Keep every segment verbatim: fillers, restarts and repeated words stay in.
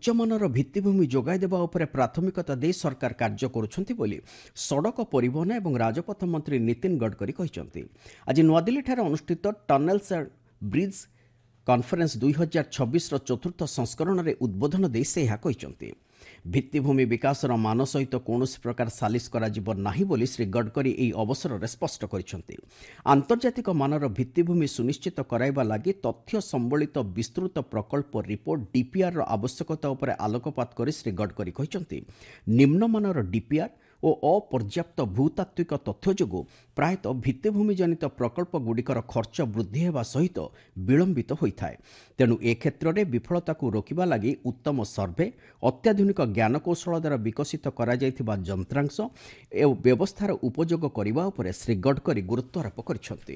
ଉଚ୍ଚମାନର ଭିତ୍ତିଭୂମି ଯୋଗାଇ ଦେବା ଉପରେ ପ୍ରାଥମିକତା ଦେଇ ସରକାର କାର୍ଯ୍ୟ କରୁଛନ୍ତି ବୋଲି ସଡ଼କ ପରିବହନ ଏବଂ ରାଜପଥ ମନ୍ତ୍ରୀ ନୀତିନ ଗଡ଼କରୀ କହିଛନ୍ତି। ଆଜି ନୂଆଦିଲ୍ଲୀଠାରେ ଅନୁଷ୍ଠିତ ଟନେଲ୍ସ ଆଣ୍ଡ ବ୍ରିଜ୍ କନ୍ଫରେନ୍ସ ଦୁଇ ହଜାର ଛବିଶର ଚତୁର୍ଥ ସଂସ୍କରଣରେ ଉଦ୍ବୋଧନ ଦେଇ ସେ ଏହା କହିଛନ୍ତି। ଭିତ୍ତିଭୂମି ବିକାଶର ମାନ ସହିତ କୌଣସି ପ୍ରକାର ସାଲିସ କରାଯିବ ନାହିଁ ବୋଲି ଶ୍ରୀ ଗଡ଼କରୀ ଏହି ଅବସରରେ ସ୍ପଷ୍ଟ କରିଛନ୍ତି। ଆନ୍ତର୍ଜାତିକ ମାନର ଭିତ୍ତିଭୂମି ସୁନିଶ୍ଚିତ କରାଇବା ଲାଗି ତଥ୍ୟ ସମ୍ବଳିତ ବିସ୍ତୃତ ପ୍ରକଳ୍ପ ରିପୋର୍ଟ ଡିପିଆର୍ର ଆବଶ୍ୟକତା ଉପରେ ଆଲୋକପାତ କରି ଶ୍ରୀ ଗଡ଼କରୀ କହିଛନ୍ତି, ନିମ୍ନମାନର ଡିପିଆର୍ ଓ ଅପର୍ଯ୍ୟାପ୍ତ ଭୂତାତ୍ତ୍ୱିକ ତଥ୍ୟ ଯୋଗୁଁ ପ୍ରାୟତଃ ଭିତ୍ତିଭୂମି ଜନିତ ପ୍ରକଳ୍ପଗୁଡ଼ିକର ଖର୍ଚ୍ଚ ବୃଦ୍ଧି ହେବା ସହିତ ବିଳମ୍ବିତ ହୋଇଥାଏ। ତେଣୁ ଏ କ୍ଷେତ୍ରରେ ବିଫଳତାକୁ ରୋକିବା ଲାଗି ଉତ୍ତମ ସର୍ଭେ, ଅତ୍ୟାଧୁନିକ ଜ୍ଞାନକୌଶଳ ଦ୍ୱାରା ବିକଶିତ କରାଯାଇଥିବା ଯନ୍ତ୍ରାଂଶ ଓ ବ୍ୟବସ୍ଥାର ଉପଯୋଗ କରିବା ଉପରେ ଶ୍ରୀ ଗଡ଼କରୀ ଗୁରୁତ୍ୱାରୋପ କରିଛନ୍ତି।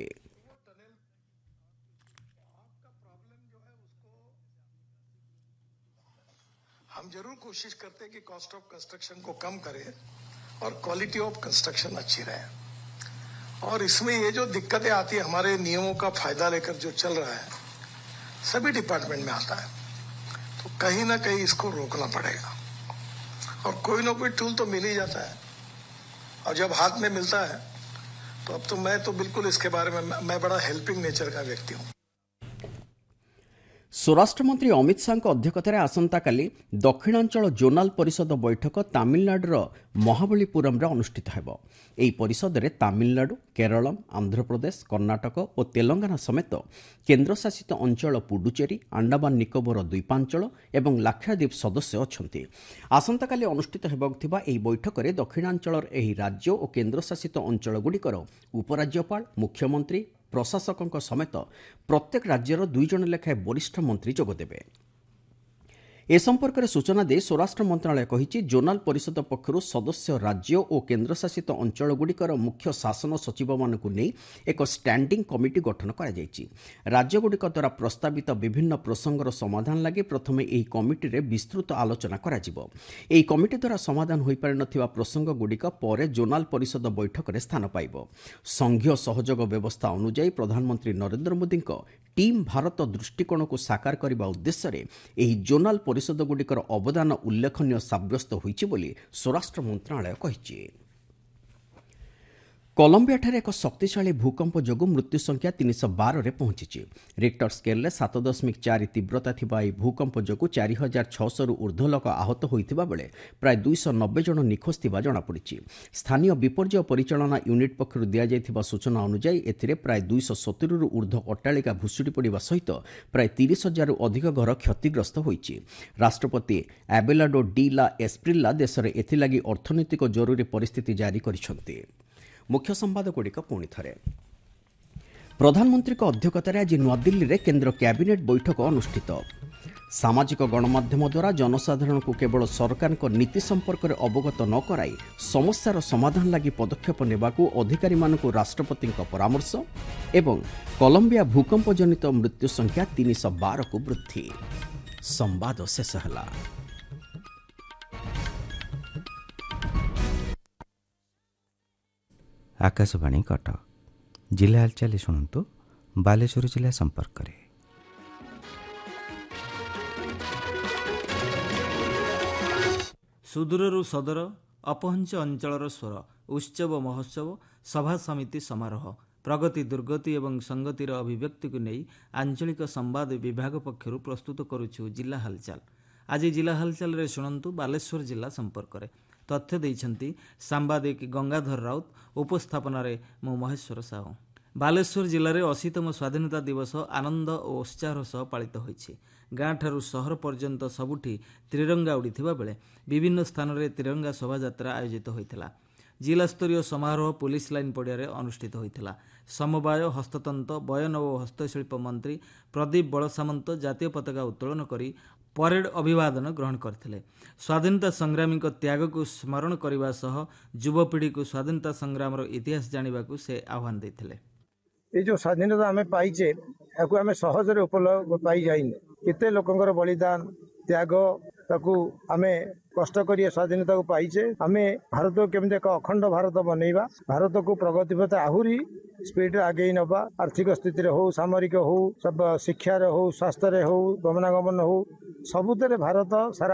हम जरूर कोशिश करते हैं कि कॉस्ट ऑफ कंस्ट्रक्शन को कम करें और क्वालिटी ऑफ कंस्ट्रक्शन अच्छी रहे। और इसमें ये जो दिक्कतें आती है, हमारे नियमों का फायदा लेकर जो चल रहा है, सभी डिपार्टमेंट में आता है, तो कहीं ना कहीं इसको रोकना पड़ेगा। और कोई ना कोई टूल तो मिल ही जाता है, और जब हाथ में मिलता है तो अब तो मैं तो बिल्कुल इसके बारे में मैं बड़ा हेल्पिंग नेचर का व्यक्ति हूँ। ସ୍ୱରାଷ୍ଟ୍ରମନ୍ତ୍ରୀ ଅମିତ ଶାହାଙ୍କ ଅଧ୍ୟକ୍ଷତାରେ ଆସନ୍ତାକାଲି ଦକ୍ଷିଣାଞ୍ଚଳ ଜୋନାଲ ପରିଷଦ ବୈଠକ ତାମିଲନାଡୁର ମହାବଳୀପୁରମ୍ରେ ଅନୁଷ୍ଠିତ ହେବ। ଏହି ପରିଷଦରେ ତାମିଲନାଡୁ, କେରଳମ୍, ଆନ୍ଧ୍ରପ୍ରଦେଶ, କର୍ଣ୍ଣାଟକ ଓ ତେଲଙ୍ଗାନା ସମେତ କେନ୍ଦ୍ରଶାସିତ ଅଞ୍ଚଳ ପୁଡୁଚେରୀ, ଆଣ୍ଡାମାନ ନିକୋବର ଦ୍ୱୀପାଞ୍ଚଳ ଏବଂ ଲାକ୍ଷାଦ୍ୱୀପ ସଦସ୍ୟ ଅଛନ୍ତି। ଆସନ୍ତାକାଲି ଅନୁଷ୍ଠିତ ହେବାକୁ ଥିବା ଏହି ବୈଠକରେ ଦକ୍ଷିଣାଞ୍ଚଳର ଏହି ରାଜ୍ୟ ଓ କେନ୍ଦ୍ରଶାସିତ ଅଞ୍ଚଳଗୁଡ଼ିକର ଉପରାଜ୍ୟପାଳ, ମୁଖ୍ୟମନ୍ତ୍ରୀ, ପ୍ରଶାସକଙ୍କ ସମେତ ପ୍ରତ୍ୟେକ ରାଜ୍ୟର ଦୁଇ ଜଣ ଲେଖାଏଁ ବରିଷ୍ଠ ମନ୍ତ୍ରୀ ଯୋଗଦେବେ। ଏ ସମ୍ପର୍କରେ ସୂଚନା ଦେଇ ସ୍ୱରାଷ୍ଟ୍ର ମନ୍ତ୍ରଣାଳୟ କହିଛି, ଜୋନାଲ ପରିଷଦ ପକ୍ଷରୁ ସଦସ୍ୟ ରାଜ୍ୟ ଓ କେନ୍ଦ୍ରଶାସିତ ଅଞ୍ଚଳଗୁଡ଼ିକର ମୁଖ୍ୟ ଶାସନ ସଚିବମାନଙ୍କୁ ନେଇ ଏକ ଷ୍ଟାଣ୍ଡିଂ କମିଟି ଗଠନ କରାଯାଇଛି। ରାଜ୍ୟଗୁଡ଼ିକ ଦ୍ୱାରା ପ୍ରସ୍ତାବିତ ବିଭିନ୍ନ ପ୍ରସଙ୍ଗର ସମାଧାନ ଲାଗି ପ୍ରଥମେ ଏହି କମିଟିରେ ବିସ୍ତୃତ ଆଲୋଚନା କରାଯିବ। ଏହି କମିଟି ଦ୍ୱାରା ସମାଧାନ ହୋଇପାରିନଥିବା ପ୍ରସଙ୍ଗଗୁଡ଼ିକ ପରେ ଜୋନାଲ ପରିଷଦ ବୈଠକରେ ସ୍ଥାନ ପାଇବ। ସଂଘୀୟ ସହଯୋଗ ବ୍ୟବସ୍ଥା ଅନୁଯାୟୀ ପ୍ରଧାନମନ୍ତ୍ରୀ ନରେନ୍ଦ୍ର ମୋଦିଙ୍କ ଟିମ୍ ଭାରତ ଦୃଷ୍ଟିକୋଣକୁ ସାକାର କରିବା ଉଦ୍ଦେଶ୍ୟରେ ଏହି ଜୋନାଲ ପରିଷଦଗୁଡ଼ିକର ଅବଦାନ ଉଲ୍ଲେଖନୀୟ ସାବ୍ୟସ୍ତ ହୋଇଛି ବୋଲି ସ୍ୱରାଷ୍ଟ୍ର ମନ୍ତ୍ରଣାଳୟ କହିଛି। କଲମ୍ବିଆଠାରେ ଏକ ଶକ୍ତିଶାଳୀ ଭୂକମ୍ପ ଯୋଗୁଁ ମୃତ୍ୟୁ ସଂଖ୍ୟା ତିନିଶହ ବାରରେ ପହଞ୍ଚିଛି। ରିକ୍ଟର ସ୍କେଲରେ ସାତ ଦଶମିକ ଚାରି ତୀବ୍ରତା ଥିବା ଏହି ଭୂକମ୍ପ ଯୋଗୁଁ ଚାରି ହଜାର ଛଅଶହରୁ ଉର୍ଦ୍ଧ୍ୱ ଲୋକ ଆହତ ହୋଇଥିବା ବେଳେ ପ୍ରାୟ ଦୁଇଶହ ନବେ ଜଣ ନିଖୋଜ ଥିବା ଜଣାପଡ଼ିଛି। ସ୍ଥାନୀୟ ବିପର୍ଯ୍ୟୟ ପରିଚାଳନା ୟୁନିଟ୍ ପକ୍ଷରୁ ଦିଆଯାଇଥିବା ସୂଚନା ଅନୁଯାୟୀ ଏଥିରେ ପ୍ରାୟ ଦୁଇଶହ ସତୁରିରୁ ଉର୍ଦ୍ଧ୍ୱ ଅଟ୍ଟାଳିକା ଭୁଶୁଡ଼ି ପଡ଼ିବା ସହିତ ପ୍ରାୟ ତିରିଶ ହଜାରରୁ ଅଧିକ ଘର କ୍ଷତିଗ୍ରସ୍ତ ହୋଇଛି। ରାଷ୍ଟ୍ରପତି ଆବେଲାଡୋ ଡି ଲା ଏସ୍ପ୍ରିଲା ଦେଶରେ ଏଥିଲାଗି ଅର୍ଥନୈତିକ ଜରୁରୀ ପରିସ୍ଥିତି ଜାରି କରିଛନ୍ତି। ମୁଖ୍ୟ ସମ୍ବାଦଗୁଡ଼ିକ ପୁଣି ଥରେ। ପ୍ରଧାନମନ୍ତ୍ରୀଙ୍କ ଅଧ୍ୟକ୍ଷତାରେ ଆଜି ନୂଆଦିଲ୍ଲୀରେ କେନ୍ଦ୍ର କ୍ୟାବିନେଟ୍ ବୈଠକ ଅନୁଷ୍ଠିତ। ସାମାଜିକ ଗଣମାଧ୍ୟମ ଦ୍ୱାରା ଜନସାଧାରଣଙ୍କୁ କେବଳ ସରକାରଙ୍କ ନୀତି ସମ୍ପର୍କରେ ଅବଗତ ନ କରାଇ ସମସ୍ୟାର ସମାଧାନ ଲାଗି ପଦକ୍ଷେପ ନେବାକୁ ଅଧିକାରୀମାନଙ୍କୁ ରାଷ୍ଟ୍ରପତିଙ୍କ ପରାମର୍ଶ ଏବଂ କଲମ୍ବିଆ ଭୂକମ୍ପ ଜନିତ ମୃତ୍ୟୁ ସଂଖ୍ୟା ତିନିଶହ ବାରକୁ ବୃଦ୍ଧି। ସମ୍ବାଦ ଶେଷ ହେଲା। आकाशवाणी कटक जिला हालचाल शुणु बालेश्वर जिला संपर्क में। सुदूररू सदर अपहंच अंचलर स्वर उत्सव महोत्सव सभा समिति समारोह प्रगति दुर्गति एवं संगतिर अभिव्यक्ति को नहीं आंचलिक संवाद विभाग पक्षर प्रस्तुत करुछु जिला हालचाल। आज जिला हालचाल रे शुणु बालेश्वर जिला संपर्क में। तथ्य देइछन्ति सांबादिक गंगाधर राउत, उपस्थापन मु महेश्वर साहू। बालेश्वर जिले में अशीतम स्वाधीनता दिवस आनंद और उत्साह सह पालित होइछि। गाँ ठारू सहर पर्यंत सबुठी त्रिरंगा उड़ीथिबा बेले विभिन्न स्थान में त्रिरंगा शोभायात्रा आयोजित होइथिला। जिलास्तरीय समारोह पुलिस लाइन पड़िया अनुष्ठित होइथिला। समवाय हस्ततंत्र बयन और हस्तशिल्प मंत्री प्रदीप बड़सामंत जातीय पताका उत्तोलन करी परेड अभिवादन ग्रहण करथिले। स्वाधीनता संग्रामी त्याग को स्मरण करने सह युवपीढ़ी को स्वाधीनता संग्राम इतिहास जानने को से आह्वान देथिले। ये जो स्वाधीनता आम पाइचे या आम सहजरे उपलब्ध पाई जाइने केते लोकंकर बलिदान त्याग ताकू आमे कष्ट करिए स्वाधीनता को पाइचे। आमे भारत केमती एक अखंड भारत बनैबा, भारत को प्रगति पथ आहुरी स्पीड आगे नवा, आर्थिक स्थिति हो, सामरिक हो, सब शिक्षा हो, स्वास्थ्य हो, गमनागमन हो, सबुतरे भारत सारा